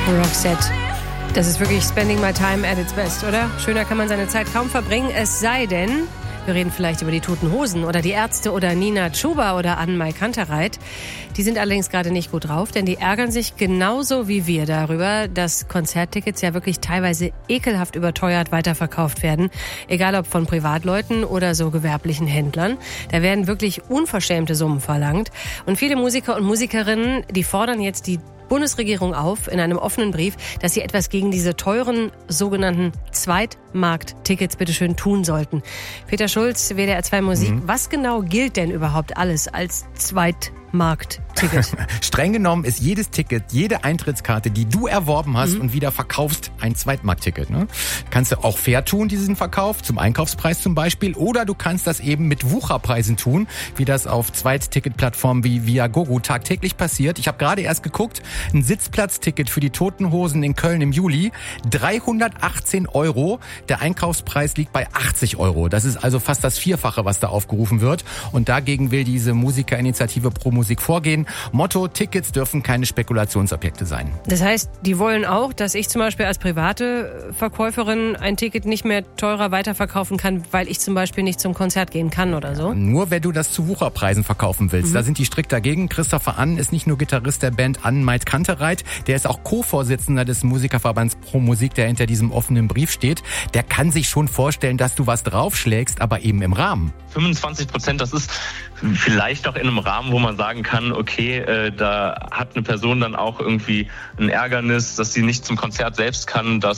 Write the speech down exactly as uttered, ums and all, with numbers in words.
Roxette. Das ist wirklich spending my time at its best, oder? Schöner kann man seine Zeit kaum verbringen, es sei denn, wir reden vielleicht über die Toten Hosen oder die Ärzte oder Nina Chuba oder Anne-Mai Kantereit. Die sind allerdings gerade nicht gut drauf, denn die ärgern sich genauso wie wir darüber, dass Konzerttickets ja wirklich teilweise ekelhaft überteuert weiterverkauft werden. Egal ob von Privatleuten oder so gewerblichen Händlern. Da werden wirklich unverschämte Summen verlangt. Und viele Musiker und Musikerinnen, die fordern jetzt die Bundesregierung auf in einem offenen Brief, dass sie etwas gegen diese teuren sogenannten Zweitmarkt-Tickets bitteschön tun sollten. Peter Schulz, W D R zwei Musik, mhm. Was genau gilt denn überhaupt alles als Zweitmarkt-Ticket? Streng genommen ist jedes Ticket, jede Eintrittskarte, die du erworben hast mhm. und wieder verkaufst, ein Zweitmarkt-Ticket. Ne? Kannst du auch fair tun, diesen Verkauf, zum Einkaufspreis zum Beispiel, oder du kannst das eben mit Wucherpreisen tun, wie das auf Zweitticketplattformen wie Viagogo tagtäglich passiert. Ich habe gerade erst geguckt, ein Sitzplatzticket für die Toten Hosen in Köln im Juli, dreihundertachtzehn Euro. Der Einkaufspreis liegt bei achtzig Euro. Das ist also fast das Vierfache, was da aufgerufen wird. Und dagegen will diese Musikerinitiative Pro Musik vorgehen. Motto, Tickets dürfen keine Spekulationsobjekte sein. Das heißt, die wollen auch, dass ich zum Beispiel als private Verkäuferin ein Ticket nicht mehr teurer weiterverkaufen kann, weil ich zum Beispiel nicht zum Konzert gehen kann oder so? Ja, nur wenn du das zu Wucherpreisen verkaufen willst. Mhm. Da sind die strikt dagegen. Christopher Ann ist nicht nur Gitarrist der Band Anne-Mai Kantereit, der ist auch Co-Vorsitzender des Musikerverbands Pro Musik, der hinter diesem offenen Brief steht. Der kann sich schon vorstellen, dass du was draufschlägst, aber eben im Rahmen. fünfundzwanzig Prozent, das ist vielleicht auch in einem Rahmen, wo man sagen kann, okay, äh, da hat eine Person dann auch irgendwie ein Ärgernis, dass sie nicht zum Konzert selbst kann, dass